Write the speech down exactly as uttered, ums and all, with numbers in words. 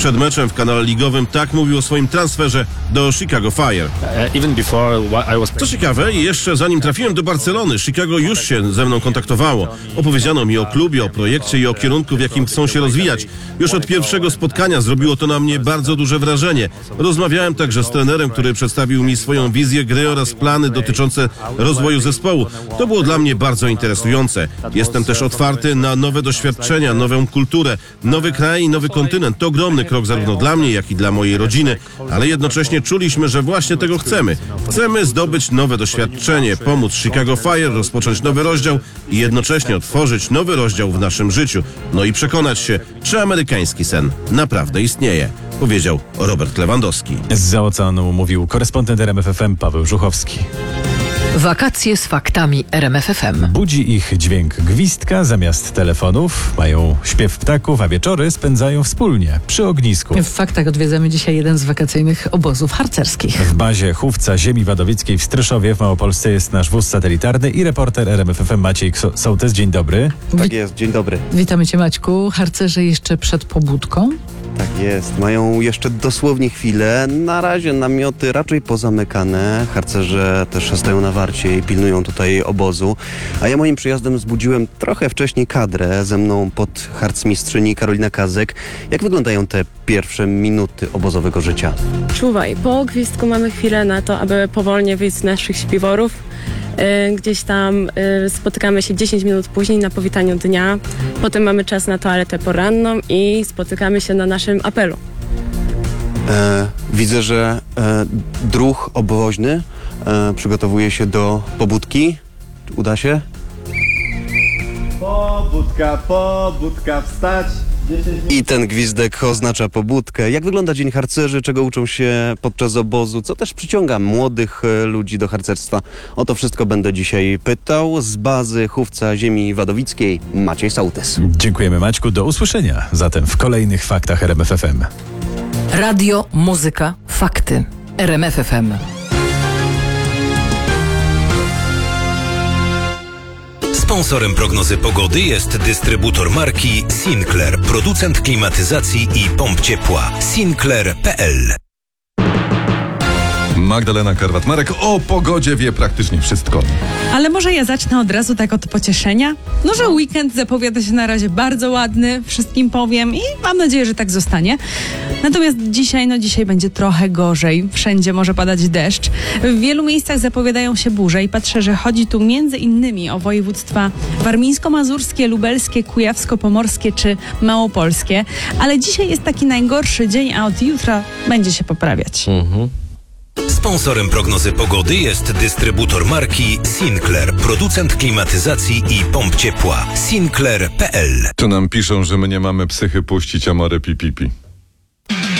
przed meczem w kanale ligowym tak mówił o swoim transferze do Chicago Fire. Co ciekawe, jeszcze zanim trafiłem do Barcelony, Chicago już się ze mną kontaktowało. Opowiedziano mi o klubie, o projekcie i o kierunku, w jakim chcą się rozwijać. Już od pierwszego spotkania zrobiło to na mnie bardzo duże wrażenie. Rozmawiałem także z trenerem, który przedstawił mi swoją wizję gry oraz plany dotyczące rozwoju zespołu. To było dla mnie bardzo interesujące. Jestem też otwarty na nowe doświadczenia, nową kulturę, nowy kraj i nowy kontynent. To ogromny krok zarówno dla mnie, jak i dla mojej rodziny, ale jednocześnie czuliśmy, że właśnie tego chcemy. Chcemy zdobyć nowe doświadczenie, pomóc Chicago Fire rozpocząć nowy rozdział i jednocześnie otworzyć nowy rozdział w naszym życiu. No i przekonać się, czy amerykański sen naprawdę istnieje, powiedział Robert Lewandowski. Zza oceanu mówił korespondent R M F F M Paweł Żuchowski. Wakacje z faktami R M F F M. Budzi ich dźwięk gwizdka zamiast telefonów, mają śpiew ptaków, a wieczory spędzają wspólnie przy ognisku. W faktach odwiedzamy dzisiaj jeden z wakacyjnych obozów harcerskich. W bazie Chówca Ziemi Wadowickiej w Stryszowie w Małopolsce jest nasz wóz satelitarny i reporter R M F F M Maciej Sołtys. Dzień dobry. Tak jest, dzień dobry. Witamy Cię, Maćku. Harcerze jeszcze przed pobudką? Tak jest, mają jeszcze dosłownie chwilę. Na razie namioty raczej pozamykane. Harcerze też stoją na warcie i pilnują tutaj obozu. A ja moim przyjazdem zbudziłem trochę wcześniej kadrę. Ze mną podharcmistrzyni Karolina Kazek. Jak wyglądają te pierwsze minuty obozowego życia? Czuwaj, po gwizdku mamy chwilę na to, aby powolnie wyjść z naszych śpiworów. Yy, gdzieś tam yy, spotykamy się dziesięć minut później na powitaniu dnia. Potem mamy czas na toaletę poranną i spotykamy się na naszym apelu. E, widzę, że e, druh obowoźny e, przygotowuje się do pobudki. Uda się? Pobudka, pobudka, wstać! I ten gwizdek oznacza pobudkę. Jak wygląda dzień harcerzy? Czego uczą się podczas obozu? Co też przyciąga młodych e, ludzi do harcerstwa? O to wszystko będę dzisiaj pytał. Z bazy Chówca Ziemi Wadowickiej Maciej Sołtys. Dziękujemy, Maćku. Do usłyszenia zatem w kolejnych faktach R M F F M. Radio, muzyka, fakty. R M F F M. Sponsorem prognozy pogody jest dystrybutor marki Sinclair, producent klimatyzacji i pomp ciepła. Sinclair kropka p l. Magdalena Karwat-Marek o pogodzie wie praktycznie wszystko. Ale może ja zacznę od razu tak od pocieszenia? No, że weekend zapowiada się na razie bardzo ładny, wszystkim powiem i mam nadzieję, że tak zostanie. Natomiast dzisiaj, no dzisiaj będzie trochę gorzej. Wszędzie może padać deszcz. W wielu miejscach zapowiadają się burze i patrzę, że chodzi tu między innymi o województwa warmińsko-mazurskie, lubelskie, kujawsko-pomorskie czy małopolskie. Ale dzisiaj jest taki najgorszy dzień, a od jutra będzie się poprawiać. Mhm. Sponsorem prognozy pogody jest dystrybutor marki Sinclair, producent klimatyzacji i pomp ciepła. Sinclair kropka p l. Tu nam piszą, że my nie mamy psychy puścić Amore Pipipi.